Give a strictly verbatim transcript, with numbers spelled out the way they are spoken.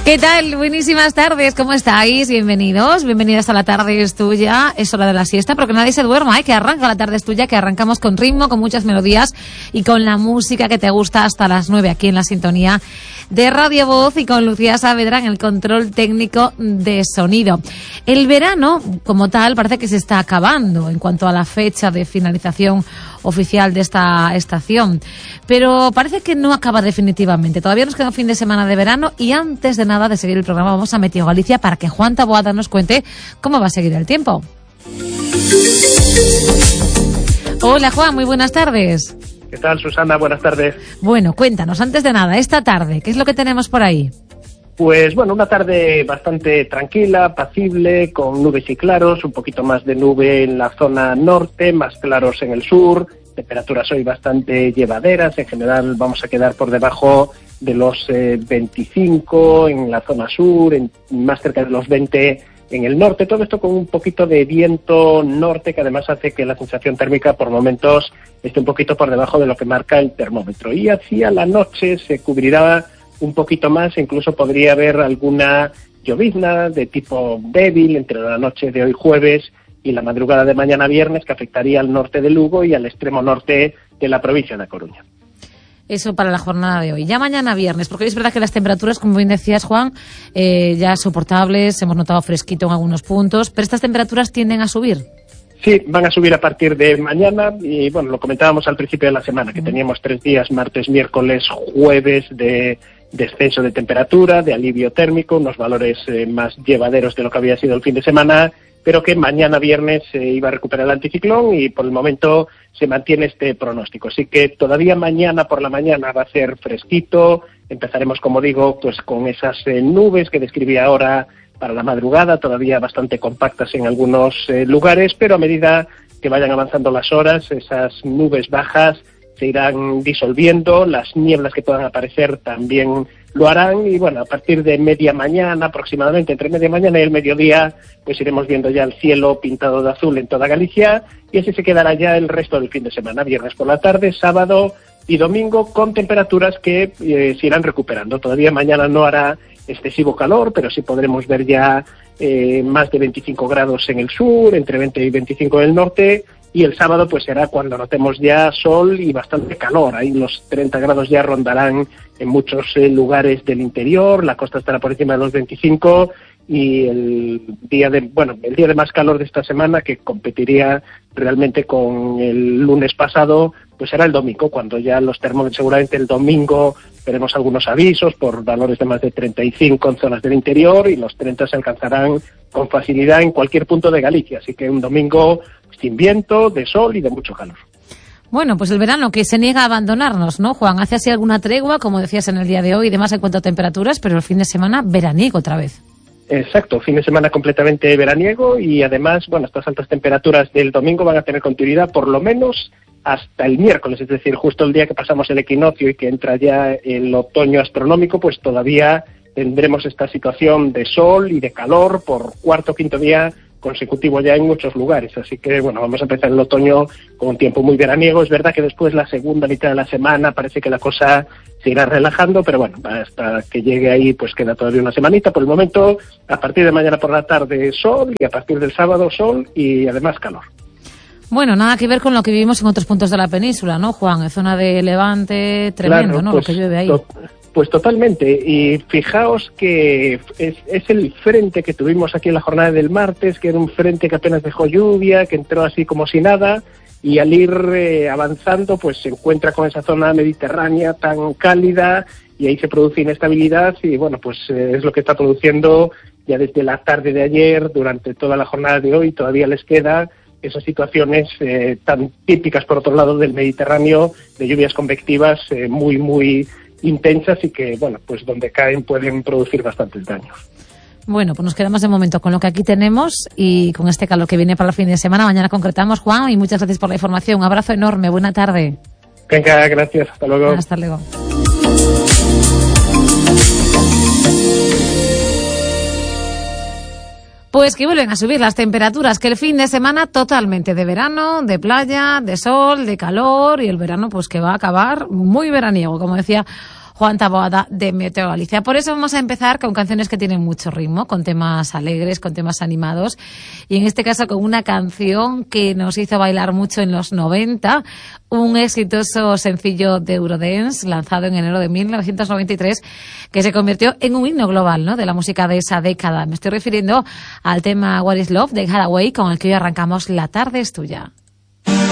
¿Qué tal? Buenísimas tardes, ¿cómo estáis? Bienvenidos, bienvenidas a La Tarde es Tuya. Es hora de la siesta, pero que nadie se duerma, ¿eh? Que arranca La Tarde es Tuya, que arrancamos con ritmo, con muchas melodías y con la música que te gusta hasta las nueve aquí en la sintonía de Radio Voz y con Lucía Saavedra en el control técnico de sonido. El verano, como tal, parece que se está acabando en cuanto a la fecha de finalización oficial de esta estación, pero parece que no acaba definitivamente. Todavía nos queda un fin de semana de verano y antes de nada de seguir el programa vamos a Meteo Galicia para que Juan Taboada nos cuente cómo va a seguir el tiempo. Hola Juan, muy buenas tardes. ¿Qué tal, Susana? Buenas tardes. Bueno, cuéntanos, antes de nada, esta tarde, ¿qué es lo que tenemos por ahí? Pues bueno, una tarde bastante tranquila, apacible, con nubes y claros, un poquito más de nube en la zona norte, más claros en el sur, temperaturas hoy bastante llevaderas, en general vamos a quedar por debajo de los eh, veinticinco en la zona sur, en, más cerca de los veinte en el norte, todo esto con un poquito de viento norte que además hace que la sensación térmica por momentos esté un poquito por debajo de lo que marca el termómetro. Y hacia la noche se cubrirá un poquito más, incluso podría haber alguna llovizna de tipo débil entre la noche de hoy jueves y la madrugada de mañana viernes que afectaría al norte de Lugo y al extremo norte de la provincia de A Coruña. Eso para la jornada de hoy. Ya mañana viernes, porque hoy es verdad que las temperaturas, como bien decías, Juan, eh, ya soportables, hemos notado fresquito en algunos puntos, pero estas temperaturas tienden a subir. Sí, van a subir a partir de mañana y, bueno, lo comentábamos al principio de la semana, que teníamos tres días, martes, miércoles, jueves, de descenso de temperatura, de alivio térmico, unos valores eh, más llevaderos de lo que había sido el fin de semana, pero que mañana viernes se eh, iba a recuperar el anticiclón y por el momento se mantiene este pronóstico. Así que todavía mañana por la mañana va a ser fresquito, empezaremos, como digo, pues con esas eh, nubes que describía ahora para la madrugada, todavía bastante compactas en algunos eh, lugares, pero a medida que vayan avanzando las horas, esas nubes bajas se irán disolviendo, las nieblas que puedan aparecer también lo harán y bueno, a partir de media mañana aproximadamente, entre media mañana y el mediodía, pues iremos viendo ya el cielo pintado de azul en toda Galicia y así se quedará ya el resto del fin de semana, viernes por la tarde, sábado y domingo con temperaturas que eh, se irán recuperando. Todavía mañana no hará excesivo calor, pero sí podremos ver ya eh, más de veinticinco grados en el sur, entre veinte y veinticinco en el norte. Y el sábado pues será cuando notemos ya sol y bastante calor. Ahí los treinta grados ya rondarán en muchos eh, lugares del interior, la costa estará por encima de los veinticinco y el día de bueno el día de más calor de esta semana, que competiría realmente con el lunes pasado, pues será el domingo, cuando ya los termómetros, seguramente el domingo veremos algunos avisos por valores de más de treinta y cinco en zonas del interior y los treinta se alcanzarán con facilidad en cualquier punto de Galicia. Así que un domingo sin viento, de sol y de mucho calor. Bueno, pues el verano que se niega a abandonarnos, ¿no, Juan? Hace así alguna tregua, como decías en el día de hoy, y demás en cuanto a temperaturas, pero el fin de semana veraniego otra vez. Exacto, fin de semana completamente veraniego y además, bueno, estas altas temperaturas del domingo van a tener continuidad por lo menos hasta el miércoles, es decir, justo el día que pasamos el equinoccio y que entra ya el otoño astronómico, pues todavía tendremos esta situación de sol y de calor por cuarto o quinto día consecutivo ya en muchos lugares, así que bueno, vamos a empezar el otoño con un tiempo muy veraniego. Es verdad que después la segunda mitad de la semana parece que la cosa se irá relajando, pero bueno, hasta que llegue ahí pues queda todavía una semanita. Por el momento, a partir de mañana por la tarde sol y a partir del sábado sol y además calor. Bueno, nada que ver con lo que vivimos en otros puntos de la península, ¿no, Juan? En zona de Levante, tremendo, claro, ¿no? Pues, lo que llueve ahí. To- Pues totalmente, y fijaos que es, es el frente que tuvimos aquí en la jornada del martes, que era un frente que apenas dejó lluvia, que entró así como si nada, y al ir eh, avanzando pues se encuentra con esa zona mediterránea tan cálida, y ahí se produce inestabilidad, y bueno, pues eh, es lo que está produciendo ya desde la tarde de ayer, durante toda la jornada de hoy, todavía les queda esas situaciones eh, tan típicas, por otro lado, del Mediterráneo, de lluvias convectivas eh, muy, muy intensas y que, bueno, pues donde caen pueden producir bastantes daños. Bueno, pues nos quedamos de momento con lo que aquí tenemos y con este calor que viene para el fin de semana. Mañana concretamos, Juan, y muchas gracias por la información. Un abrazo enorme, buena tarde. Venga, gracias, hasta luego. Hasta luego. Pues que vuelven a subir las temperaturas, que el fin de semana totalmente de verano, de playa, de sol, de calor, y el verano pues que va a acabar muy veraniego, como decía Juan Taboada de Meteo Galicia. Por eso vamos a empezar con canciones que tienen mucho ritmo, con temas alegres, con temas animados, y en este caso con una canción que nos hizo bailar mucho en los noventa, un exitoso sencillo de Eurodance lanzado en enero de mil novecientos noventa y tres, que se convirtió en un himno global, ¿no?, de la música de esa década. Me estoy refiriendo al tema What is Love de Hathaway, con el que hoy arrancamos La tarde es tuya.